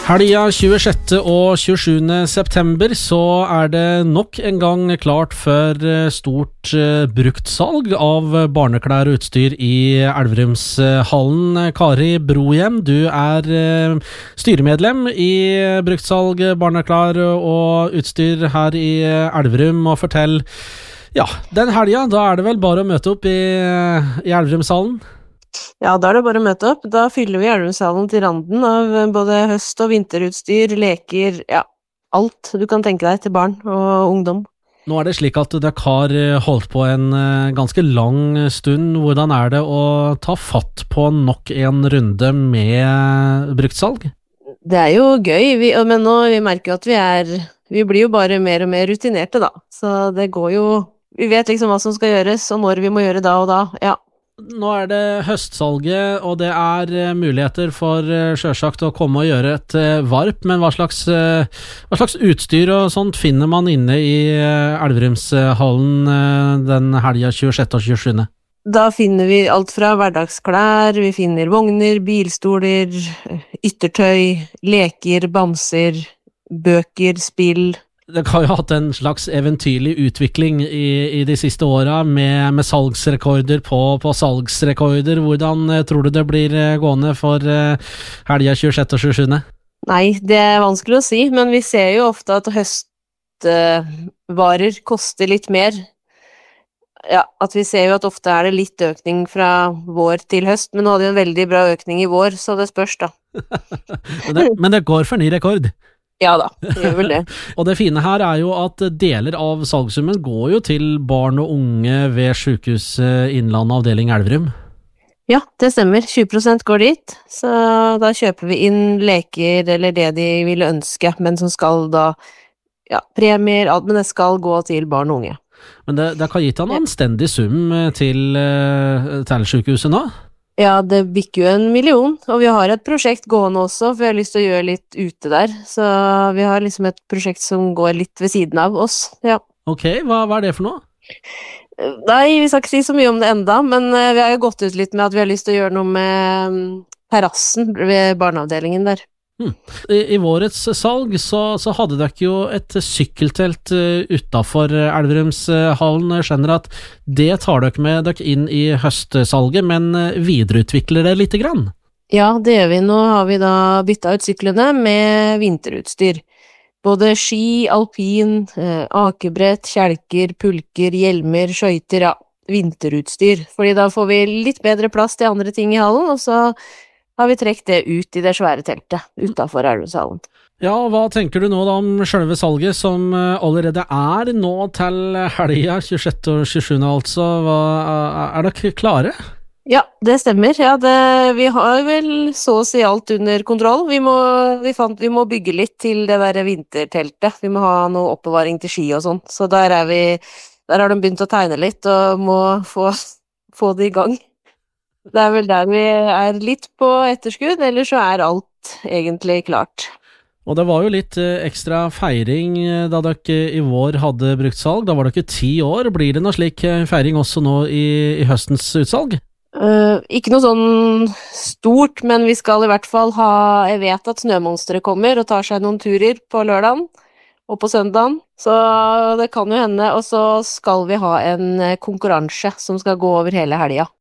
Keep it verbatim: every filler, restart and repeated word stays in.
Helga tjuesjette og tjuesjuende september så er det nok en gang klart for stort bruktsalg av barneklær og utstyr i Elverumshallen. Kari Brohjem, du er styremedlem i bruktsalg, barneklær og utstyr her i Elverum, og fortell, ja, den helga, da er det vel bare å møte opp i, i Elverumshallen? Ja, da er det bare å møte opp. Da fyller vi Elverumshallen til randen av både høst- og vinterutstyr, leker, ja, alt du kan tenke deg til barn og ungdom. Nå er det slik at dere har holdt på en ganske lang stund. Hvordan er det å ta fatt på nok en runde med bruktsalg? Det er jo gøy, vi, men nå vi merker jo at vi er, vi blir jo bare mer og mer rutinerte da. Så det går jo, vi vet liksom hva som skal gjøres, og når vi må gjøre da og da, ja. Nå er det høstsalget, og det er muligheter for selvsagt å komme og gjøre et varp, men hva slags, hva slags utstyr og sånt finner man inne i Elverumshallen den helga tjuesjette og tjuesjuende? Da finner vi alt fra hverdagsklær, vi finner vogner, bilstoler, yttertøy, leker, bamser, bøker, spill. Det har jo hatt en slags eventyrlig utvikling i, i de siste åra med, med salgsrekorder på, på salgsrekorder. Hvordan tror du det blir gående for helga tjuesjette og tjuesjuende? Nei, det er vanskelig å si, men vi ser jo ofte at høstvarer koster litt mer. Ja, at vi ser jo at ofte er det litt økning fra vår til høst, men nå hadde vi en veldig bra økning i vår, så det spørs da. men, det, men det går for ny rekord? Ja da, det gjør vel det. Og det fine her er jo at deler av salgssummen går jo til barn og unge ved Sykehuset Innlandet avdeling Elverum. Ja, det stemmer. tjue prosent går dit, så da kjøper vi inn leker eller det de ville ønske, men som skal da, ja, premier, alt, men det skal gå til barn og unge. Men det, det har gitt en anstendig sum til, til sykehuset nå? Ja, det bikker jo en million, og vi har et prosjekt gående også, for vi har lyst til å gjøre litt ute der, så vi har liksom et prosjekt som går litt ved siden av oss, ja. Ok, hva, hva er det for noe? Nei, vi skal ikke si så mye om det enda, men vi har jo gått ut litt med at vi har lyst til å gjøre noe med terrassen ved barneavdelingen der. Hmm. I, I vårets salg så, så hadde dere jo et sykkeltelt uh, utenfor Elverumshallen. Jeg skjønner at det tar dere med dere inn i høstsalget, men uh, videreutvikler det lite grann? Ja, det gjør vi. Nå har vi da byttet ut syklene med vinterutstyr. Både ski, alpin, uh, akebrett, kjelker, pulker, hjelmer, skøyter, ja, vinterutstyr. Fordi da får vi litt bedre plass til andre ting i hallen, og så har vi trekt det ut i det svære teltet utenfor Elverumshallen. Ja, hva tenker du nå da om selve salget som allerede er nå til helga tjuesjette og tjuesjuende altså? Hva, er dere klare? Ja, det stemmer. Ja, det, vi har vel så å si alt under kontroll. Vi må, vi fant, vi må bygge litt til det der vinterteltet. Vi må ha noe oppbevaring til ski og sånn. Så der er vi, der har de begynt å tegne litt og må få, få det i gang. Det er vel der vi er litt på etterskudd, eller så er alt egentlig klart. Og det var jo litt ekstra feiring da dere i vår hadde brukt salg. Da var dere ti år. Blir det noe slik feiring også nå i, i høstens utsalg? Uh, ikke noe sånn stort, men vi skal i hvert fall ha, jeg vet at Snømonsteret kommer og tar seg noen turer på lørdagen og på søndagen, så det kan jo hende, og så skal vi ha en konkurranse som skal gå over hele helga.